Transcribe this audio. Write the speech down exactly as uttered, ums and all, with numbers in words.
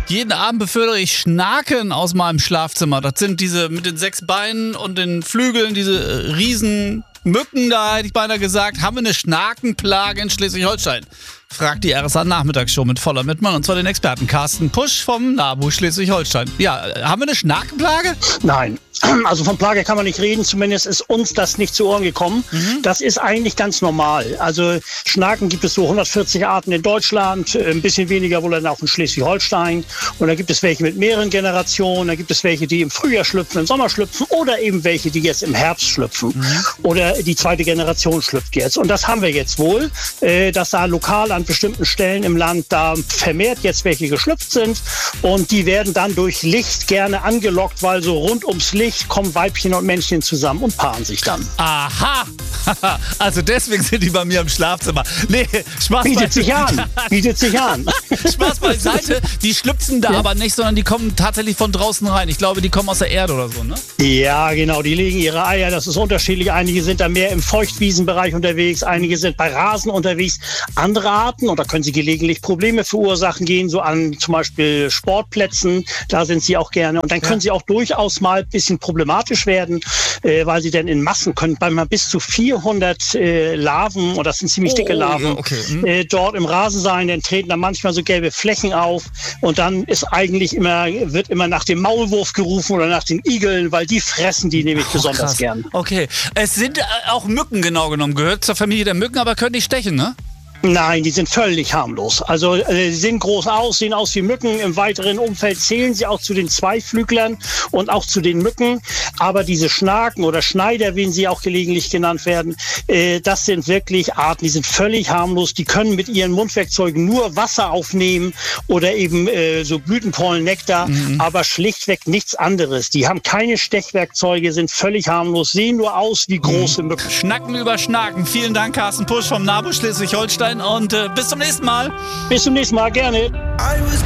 Jeden Abend befördere ich Schnaken aus meinem Schlafzimmer. Das sind diese mit den sechs Beinen und den Flügeln, diese riesen Mücken da, hätte ich beinahe gesagt. Haben wir eine Schnakenplage in Schleswig-Holstein? Fragt die R S A-Nachmittagsshow mit Voller Mittmann und zwar den Experten Carsten Pusch vom NABU Schleswig-Holstein. Ja, haben wir eine Schnakenplage? Nein, also von Plage kann man nicht reden, zumindest ist uns das nicht zu Ohren gekommen. Mhm. Das ist eigentlich ganz normal. Also Schnaken gibt es so hundertvierzig Arten in Deutschland, ein bisschen weniger wohl dann auch in Schleswig-Holstein. Und da gibt es welche mit mehreren Generationen, da gibt es welche, die im Frühjahr schlüpfen, im Sommer schlüpfen oder eben welche, die jetzt im Herbst schlüpfen. Mhm. Oder die zweite Generation schlüpft jetzt. Und das haben wir jetzt wohl, dass da lokal an bestimmten Stellen im Land da vermehrt jetzt welche geschlüpft sind. Und die werden dann durch Licht gerne angelockt, weil so rund ums Licht kommen Weibchen und Männchen zusammen und paaren sich dann. Aha! Also deswegen sind die bei mir im Schlafzimmer. Nee, Spaß Bietet sich an. Bietet sich an. Spaß beiseite. Die schlüpfen da ja. aber nicht, sondern die kommen tatsächlich von draußen rein. Ich glaube, die kommen aus der Erde oder so, ne? Ja, genau. Die legen ihre Eier. Das ist unterschiedlich. Einige sind da mehr im Feuchtwiesenbereich unterwegs. Einige sind bei Rasen unterwegs. Andere Arten, und da können sie gelegentlich Probleme verursachen, gehen so an zum Beispiel Sportplätzen. Da sind sie auch gerne. Und dann können ja. sie auch durchaus mal ein bisschen problematisch werden, äh, weil sie dann in Massen können, bei mal bis zu vierhundert äh, Larven, und das sind ziemlich dicke oh, Larven, ja, okay. hm. äh, dort im Rasen sein. Dann treten da manchmal so gelbe Flächen auf. Und dann ist eigentlich immer, wird immer nach dem Maulwurf gerufen oder nach den Igeln, weil die fressen die nämlich oh, besonders krass. gern. Okay. Es sind äh, auch Mücken genau genommen. Gehört zur Familie der Mücken, aber können nicht stechen, ne? Nein, die sind völlig harmlos. Also äh, sie sehen groß aus, sehen aus wie Mücken. Im weiteren Umfeld zählen sie auch zu den Zweiflüglern und auch zu den Mücken. Aber diese Schnaken oder Schneider, wie sie auch gelegentlich genannt werden, äh, das sind wirklich Arten, die sind völlig harmlos. Die können mit ihren Mundwerkzeugen nur Wasser aufnehmen oder eben äh, so Blütenpollen, Nektar, mhm. aber schlichtweg nichts anderes. Die haben keine Stechwerkzeuge, sind völlig harmlos, sehen nur aus wie große Mücken. Schnacken über Schnaken. Vielen Dank, Carsten Pusch vom NABU Schleswig-Holstein. Und äh, bis zum nächsten Mal. Bis zum nächsten Mal, gerne.